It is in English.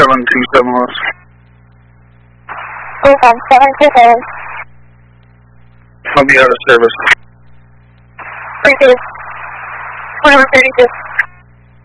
727 West. Okay, 727. I'll be out of service. 32. 2132.